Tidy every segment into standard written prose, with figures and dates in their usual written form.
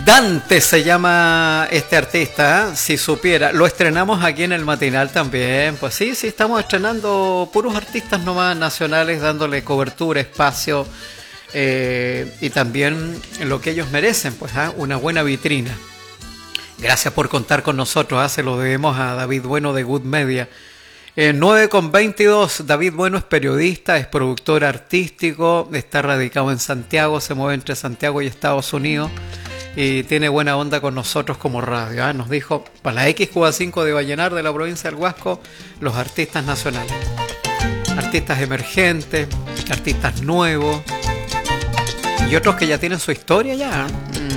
Dante se llama este artista, ¿eh? Si supiera. Lo estrenamos aquí en el matinal también. Pues sí, estamos estrenando puros artistas nomás nacionales, dándole cobertura, espacio y también lo que ellos merecen, pues una buena vitrina. Gracias por contar con nosotros, se lo debemos a David Bueno de Good Media. 9:22, David Bueno es periodista, es productor artístico, está radicado en Santiago, se mueve entre Santiago y Estados Unidos y tiene buena onda con nosotros como radio. Nos dijo, para la XQ5 de Vallenar, de la provincia del Huasco, los artistas nacionales, artistas emergentes, artistas nuevos y otros que ya tienen su historia ya.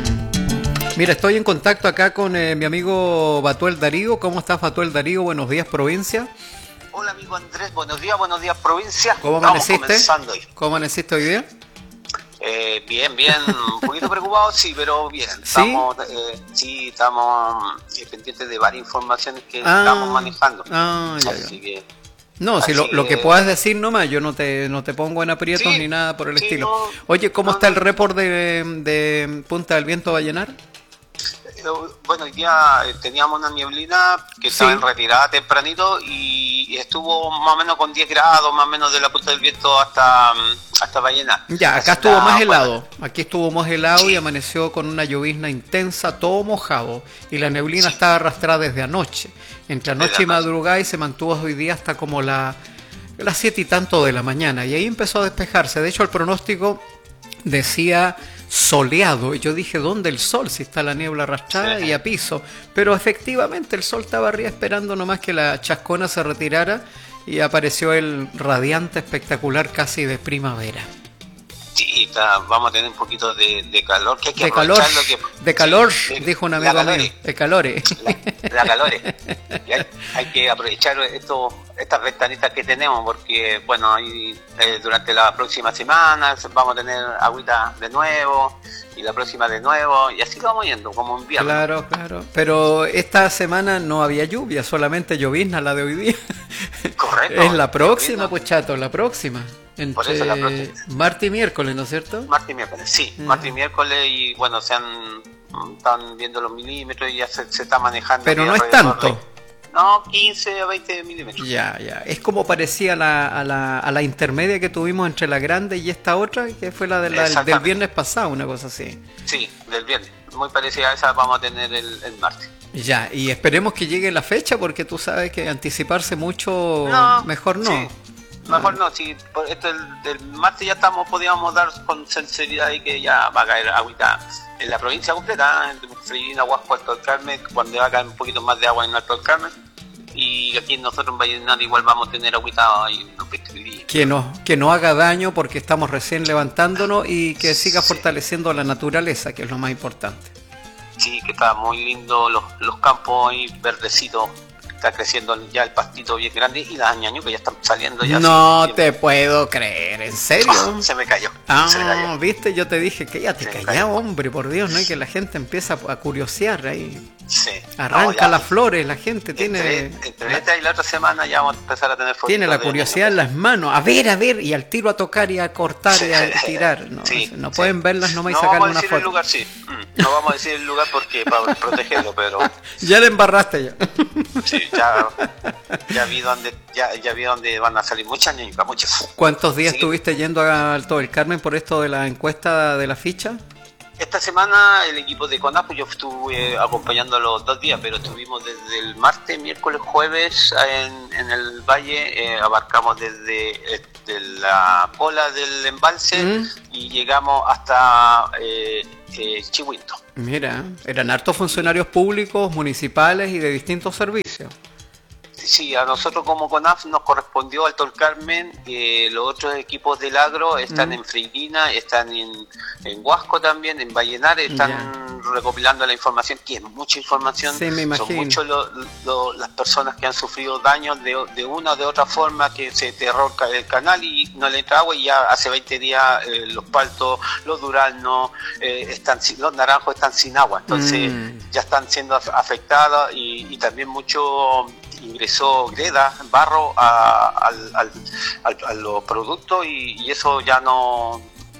Mira, estoy en contacto acá con mi amigo Batuel Darío. ¿Cómo estás, Batuel Darío? Buenos días, provincia. Hola, amigo Andrés. Buenos días, provincia. ¿Cómo amaneciste? Comenzando hoy. ¿Cómo amaneciste hoy día? Bien. Un poquito preocupado, sí, pero bien. ¿Sí? Estamos pendientes de varias informaciones que estamos manejando. Así que... No, si lo que puedas decir nomás, yo no te pongo en aprietos ni nada por el estilo. No, Oye, ¿cómo está el report de Punta del Viento Vallenar? Bueno, hoy día teníamos una nieblina que estaba en retirada tempranito y estuvo más o menos con 10 grados, más o menos de la Punta del Viento hasta Vallenar. Ya, acá estuvo más helado. Aquí estuvo más helado y amaneció con una llovizna intensa, todo mojado. Y la neblina estaba arrastrada desde anoche. Entre anoche y madrugada y se mantuvo hoy día hasta como las 7 y tanto de la mañana. Y ahí empezó a despejarse. De hecho, el pronóstico decía soleado. Y yo dije, ¿dónde el sol? Si está la niebla arrastrada y a piso. Pero efectivamente el sol estaba arriba esperando nomás que la chascona se retirara y apareció el radiante espectacular casi de primavera. Sí, vamos a tener un poquito de calor, que hay que de calor, de calor, dijo un amigo mío, de calores. La calores. Hay que aprovechar estas ventanitas que tenemos, porque bueno, ahí, durante la próxima semana vamos a tener agüita de nuevo, y la próxima de nuevo, y así vamos yendo, como invierno. Claro. Pero esta semana no había lluvia, solamente llovizna la de hoy día. Correcto. Es la próxima, pues chato, la próxima. Entre por eso la próxima. Martes y miércoles, ¿no es cierto? Martes y miércoles, sí. Martes y miércoles, y bueno, están viendo los milímetros y ya se está manejando. Pero no es tanto. No, 15 a 20 milímetros. Ya. Es como parecía a la intermedia que tuvimos entre la grande y esta otra, que fue la del viernes pasado, una cosa así. Sí, del viernes. Muy parecida a esa vamos a tener el martes. Ya, y esperemos que llegue la fecha, porque tú sabes que anticiparse mucho, mejor no. Sí. Mejor no, si esto el martes ya podíamos dar con sinceridad y que ya va a caer agüita en la provincia completa, en Freirina, Huasco, Alto del Carmen, cuando va a caer un poquito más de agua en Alto del Carmen, y aquí nosotros en Vallenar igual vamos a tener agüita y unos pestilillos. Que no haga daño, porque estamos recién levantándonos, y que siga fortaleciendo la naturaleza, que es lo más importante. Sí, que está muy lindo los campos ahí verdecitos. Está creciendo ya el pastito bien grande y las ñañucas ya están saliendo ya. No te puedo creer, ¿en serio? Se me cayó. Viste, yo te dije que ya te callaba, hombre, por Dios, ¿no? Y que la gente empieza a curiosear ahí. Sí. Arranca las flores, la gente entre esta y la otra semana ya vamos a empezar a tener fotos. Tiene la curiosidad en las manos, a ver, y al tiro a tocar y a cortar y a tirar. No pueden verlas nomás y sacarle una foto. El lugar, no vamos a decir el lugar porque para protegerlo, pero... Ya le embarraste ya. Sí, ya vi dónde van a salir muchas ñañucas, muchas. ¿Cuántos días estuviste yendo a Alto del Carmen por esto de la encuesta de la ficha? Esta semana el equipo de CONAF, yo estuve acompañando los 2 días, pero estuvimos desde el martes, miércoles, jueves en el valle, abarcamos desde la cola del embalse y llegamos hasta Chihuinto. Mira, eran hartos funcionarios públicos, municipales y de distintos servicios. Sí, a nosotros como CONAF nos correspondió Alto del Carmen, los otros equipos del agro están en Freirina, están en Huasco también, en Vallenar, están recopilando la información, que es mucha información, sí, me imagino. Son muchos las personas que han sufrido daños de una o de otra forma, que se cerró el canal y no le entra agua, y ya hace 20 días los paltos, los duraznos, los naranjos están sin agua, entonces ya están siendo afectados y también mucho... ingresó greda, barro a los productos y eso ya no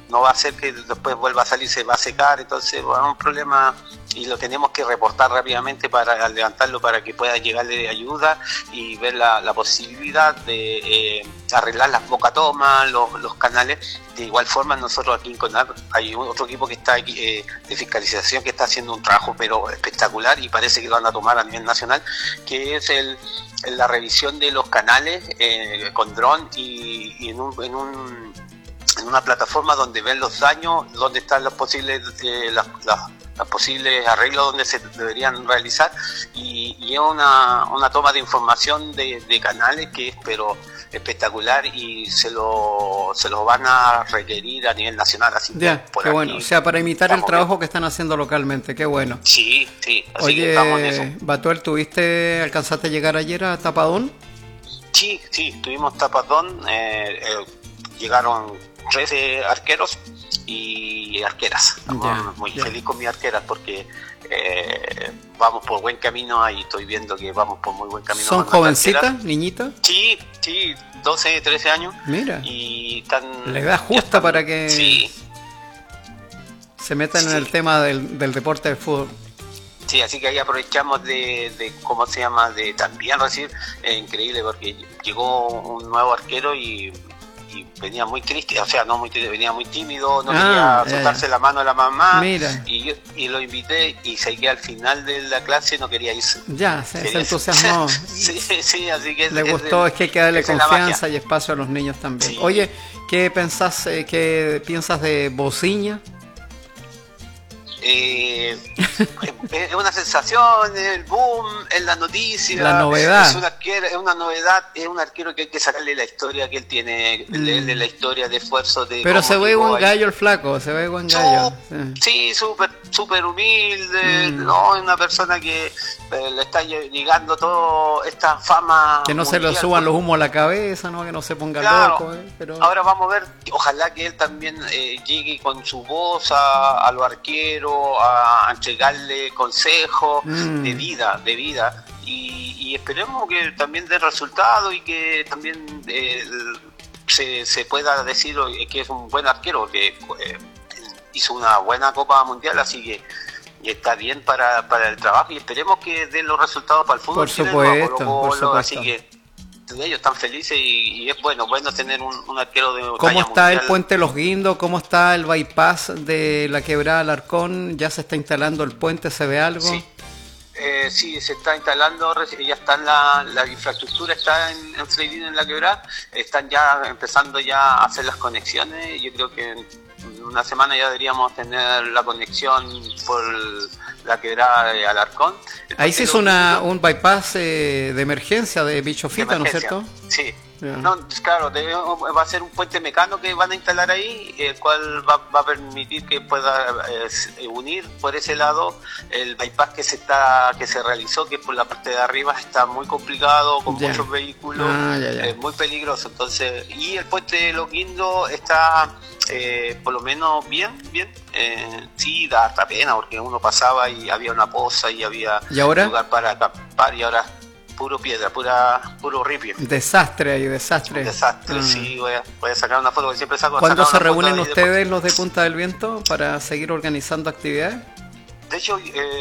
no va a hacer que después vuelva a salir, se va a secar, entonces va a un problema y lo tenemos que reportar rápidamente para levantarlo para que pueda llegarle ayuda y ver la posibilidad de arreglar las bocatomas, los canales. De igual forma nosotros aquí en CONAR hay otro equipo que está aquí, de fiscalización, que está haciendo un trabajo pero espectacular y parece que lo van a tomar a nivel nacional, que es la revisión de los canales con dron y en una plataforma donde ven los daños, donde están los posibles los posibles arreglos donde se deberían realizar y es una toma de información de canales que es pero espectacular y se lo van a requerir a nivel nacional, así ya, que por qué bueno, o sea, para imitar el trabajo que están haciendo localmente, qué bueno. Sí, así oye, que estamos en eso. Batuel, ¿alcanzaste a llegar ayer a Tapadón? Sí, tuvimos Tapadón, llegaron 13 arqueros y arqueras. Estamos muy feliz con mis arqueras porque vamos por buen camino, ahí estoy viendo que vamos por muy buen camino. ¿Son jovencitas, niñitas? Sí, 12, 13 años. Mira, y están, la edad justa para que se metan en el tema del deporte del fútbol. Sí, así que ahí aprovechamos de ¿cómo se llama? De también recibir, increíble porque llegó un nuevo arquero y venía muy triste, o sea, no muy triste, venía muy tímido, no quería soltarse la mano a la mamá. Mira. Y lo invité y seguía al final de la clase, no quería irse. Ya, se entusiasmó. sí, así que le gustó, es que hay que darle confianza y espacio a los niños también. Sí. Oye, ¿qué piensas de Bociña? Es una sensación, el boom, es la noticia, la novedad. Es una novedad, es un arquero que hay que sacarle la historia que él tiene, leerle la historia de esfuerzo de. Pero se ve buen gallo el flaco, se ve buen gallo. Sí, súper humilde, no, es una persona que le está llegando toda esta fama. Que no mundial, se le suban los humos a la cabeza, ¿no? Que no se ponga loco. Pero... Ahora vamos a ver, ojalá que él también llegue con su voz a los arqueros, a entregarle consejos de vida y esperemos que también dé resultado y que también se pueda decir que es un buen arquero, que hizo una buena Copa Mundial, así que está bien para el trabajo y esperemos que den los resultados para el fútbol. Por supuesto. Así que ellos están felices y es bueno tener un arquero de ¿Cómo talla está mundial. El Puente Los Guindos? ¿Cómo está el bypass de la Quebrada Alarcón? ¿Ya se está instalando el puente? ¿Se ve algo? Sí, se está instalando, ya está la infraestructura, está en Freidín, en la Quebrada, están ya empezando ya a hacer las conexiones. Yo creo que en una semana ya deberíamos tener la conexión por la Quebrada de Alarcón. Ahí se hizo un bypass de emergencia de Bichofita, ¿no es cierto? Sí. No, claro, va a ser un puente mecano que van a instalar ahí, el cual va a permitir que pueda unir por ese lado el bypass que se realizó, que por la parte de arriba está muy complicado, con muchos vehículos, muy peligroso. Entonces, y el puente de Los Guindos está por lo menos bien. Sí, da harta pena porque uno pasaba y había una poza y había lugar para acampar y ahora puro piedra, puro ripio. Desastre. Sí, voy a sacar una foto que siempre saco. ¿Cuándo se reúnen ustedes los de Punta del Viento para seguir organizando actividades? De hecho,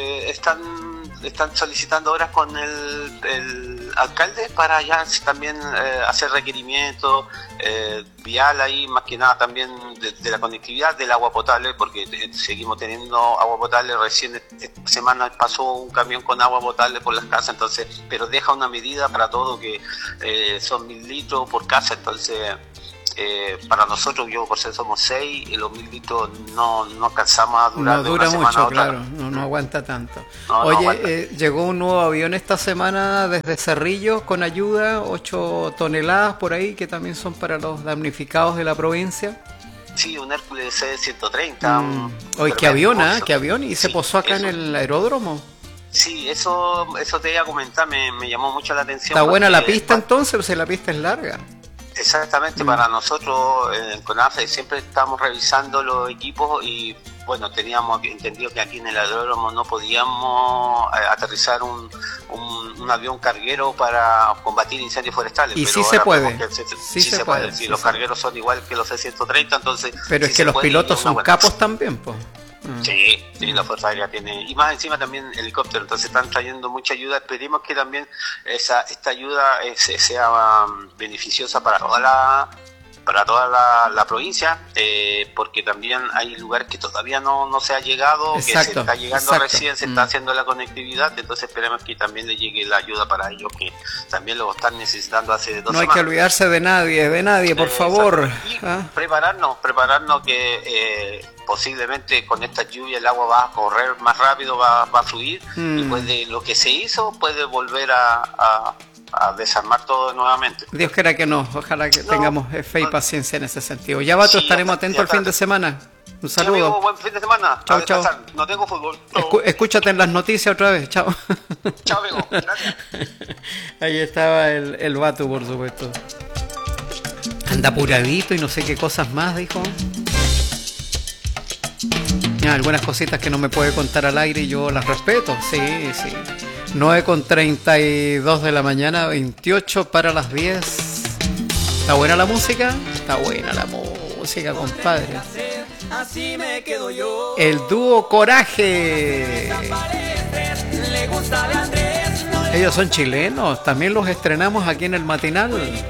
están solicitando horas con el alcalde para ya también hacer requerimientos vial ahí, más que nada también de la conectividad del agua potable, porque seguimos teniendo agua potable. Recién esta semana pasó un camión con agua potable por las casas, entonces, pero deja una medida para todo que son 1000 litros por casa, entonces para nosotros, yo por ser somos 6, los 1000 litros no alcanzamos a durar. No dura mucho, claro, no aguanta tanto. Oye, llegó un nuevo avión esta semana desde Cerrillos con ayuda, 8 toneladas por ahí, que también son para los damnificados de la provincia. Sí, un Hércules C-130. Oye, qué avión, y se posó acá en el aeródromo. Sí, eso te iba a comentar, me llamó mucho la atención. ¿Está buena la pista entonces? O sea, la pista es larga. Exactamente, para nosotros en CONAFE siempre estamos revisando los equipos y bueno, teníamos entendido que aquí en el aeródromo no podíamos aterrizar un un avión carguero para combatir incendios forestales. Y pero sí se puede. Sí se puede. Sí, los cargueros son igual que los C-130, entonces... Pero sí es que los pilotos son capos también, pues. Sí, la Fuerza Aérea tiene, y más encima también helicóptero, entonces están trayendo mucha ayuda. Esperemos que también esta ayuda sea beneficiosa para toda la provincia, porque también hay lugares que todavía no se ha llegado, que se está llegando recién, se está haciendo la conectividad, entonces esperemos que también le llegue la ayuda para ellos, que también lo están necesitando hace 2 semanas. No hay que olvidarse de nadie, por favor. Y prepararnos que posiblemente con esta lluvia el agua va a correr más rápido, va a fluir, y pues de lo que se hizo puede volver a desarmar todo nuevamente. Dios quiera que no, ojalá que tengamos fe y paciencia en ese sentido. Ya, Vato, estaremos atentos al fin de semana. Un saludo. Sí, amigo, buen fin de semana. Chao, chao. No tengo fútbol. Escúchate en las noticias otra vez. Chao. Chao, amigo. Gracias. Ahí estaba el Vato, por supuesto. Anda apuradito y no sé qué cosas más, dijo. Algunas cositas que no me puede contar al aire y yo las respeto. Sí. 9:32 de la mañana, 28 para las 10. ¿Está buena la música? Está buena la música, compadre. El dúo Coraje. Ellos son chilenos, también los estrenamos aquí en el matinal.